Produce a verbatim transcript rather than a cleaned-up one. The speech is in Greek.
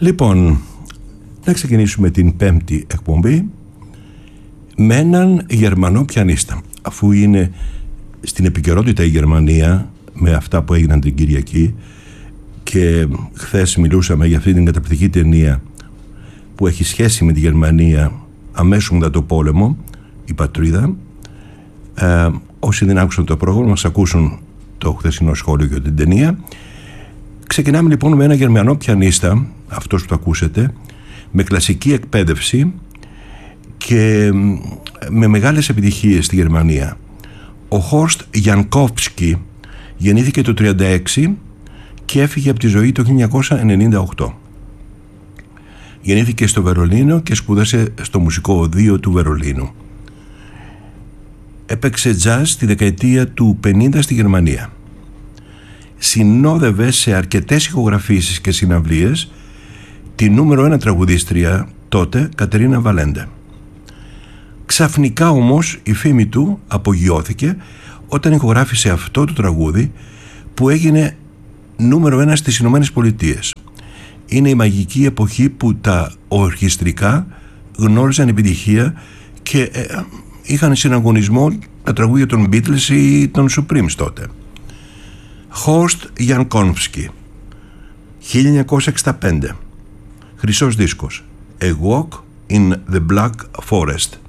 Λοιπόν, να ξεκινήσουμε την πέμπτη εκπομπή με έναν Γερμανό πιανίστα. Αφού είναι στην επικαιρότητα η Γερμανία με αυτά που έγιναν την Κυριακή, και χθες μιλούσαμε για αυτή την καταπληκτική ταινία που έχει σχέση με τη Γερμανία αμέσως μετά το πόλεμο, η Πατρίδα. ε, Όσοι δεν άκουσαν το πρόγραμμα, μας ακούσουν το χθεσινό σχόλιο για την ταινία. Ξεκινάμε λοιπόν με ένα Γερμανό πιανίστα, αυτός που το ακούσετε, με κλασική εκπαίδευση και με μεγάλες επιτυχίες στη Γερμανία. Ο Χόρστ Γιανκόφσκι γεννήθηκε το χίλια εννιακόσια τριάντα έξι και έφυγε από τη ζωή το χίλια εννιακόσια ενενήντα οκτώ. Γεννήθηκε στο Βερολίνο και σπούδασε στο Μουσικό Οδείο του Βερολίνου. Έπαιξε τζαζ στη δεκαετία του πενήντα στη Γερμανία. Συνόδευε σε αρκετές ηχογραφήσεις και συναυλίες τη νούμερο ένα τραγουδίστρια τότε, Κατερίνα Βαλέντε. Ξαφνικά όμως η φήμη του απογειώθηκε όταν ηχογράφησε αυτό το τραγούδι που έγινε νούμερο ένα στις Ηνωμένες Πολιτείες. Είναι η μαγική εποχή που τα ορχιστρικά γνώριζαν επιτυχία και ε, είχαν συναγωνισμό τα τραγούδια των Beatles ή των Supremes τότε. Χόρστ Γιανκόφσκι, χίλια εννιακόσια εξήντα πέντε, χρυσός δίσκος, A Walk in the Black Forest.